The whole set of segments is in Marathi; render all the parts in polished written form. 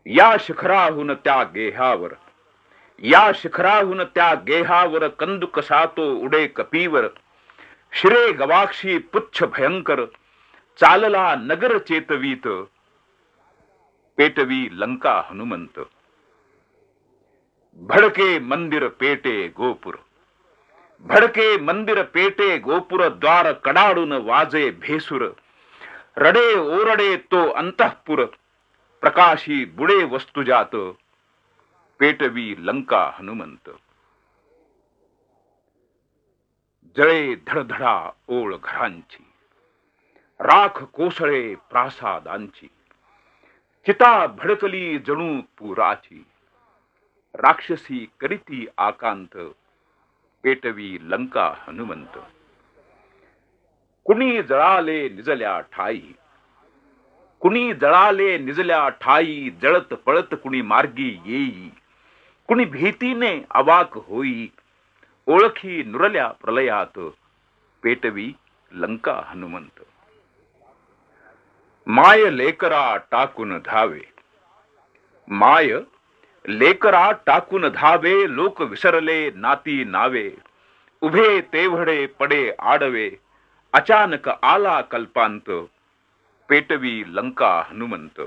या शिखराहून त्या गेहावर, या शिखराहून त्या गेहावर कंदुक सातो उडे कपीवर, शिरे गवाक्षी पुच्छ भयंकर, चालला नगर चेतवीत, पेटवी लंका हनुमंत. भडके मंदिर पेटे गोपुर, भडके मंदिर पेटे गोपुर, द्वार कडाडून वाजे भेसुर, रडे ओरडे तो अंतःपुर, प्रकाशी बुडे वस्तुजात, पेटवी लंका हनुमंत. जळे धडधडा ओळ घरांची, राख कोसळे प्रासादांची, चिता भडकली जणू पुराची, राक्षसी करीती आकांत, पेटवी लंका हनुमंत. कुणी जळाले निजल्या ठाई, कुणी जळाले निजल्या ठाई, जळत पळत कुणी मार्गी येई, कुणी भीतीने अवाक होई, ओळखी नुरल्या प्रलयात, पेटवी लंका हनुमंत. माय लेकरा टाकून धावे, माय लेकरा टाकून धावे, लोक विसरले नाती नावे, उभे तेवढे पडे आडवे, अचानक आला कल्पांत, पेटवी लंका हनुमंत.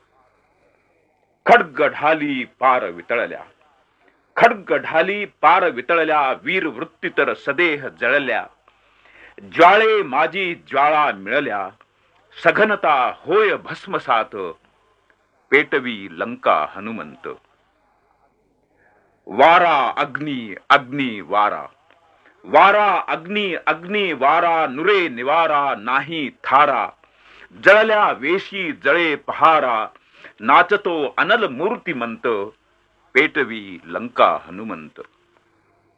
खड्ग ढाली पार वितळल्या, खड्ग ढाली पार वितळल्या, वीर वृत्ती तर सदेह जळल्या, ज्वाळे माझी ज्वाळा मिळल्या, सघनता होय भस्मसात, पेटवी लंका हनुमंत. वारा अग्नी अग्नी वारा, वारा अग्नी अग्नी वारा, नुरे निवारा नाही थारा, जळल्या वेशी जळे पहारा, नाचतो अनल मूर्तिमंत, पेटवी लंका हनुमंत.